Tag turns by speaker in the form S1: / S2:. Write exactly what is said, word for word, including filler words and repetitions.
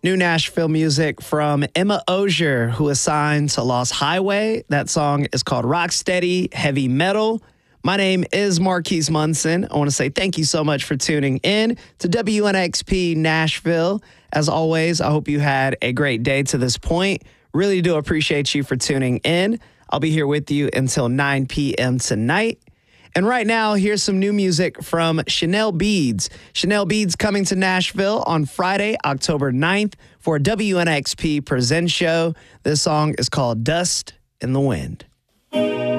S1: New Nashville music from Emma Ozier, who is signed to Lost Highway. That song is called Rocksteady Heavy Metal. My name is Marquise Munson. I want to say thank you so much for tuning in to W N X P Nashville. As always, I hope you had a great day to this point. Really do appreciate you for tuning in. I'll be here with you until nine p.m. tonight. And right now, here's some new music from Chanel Beads. Chanel Beads coming to Nashville on Friday, October ninth for a W N X P Presents show. This song is called Dust in the Wind.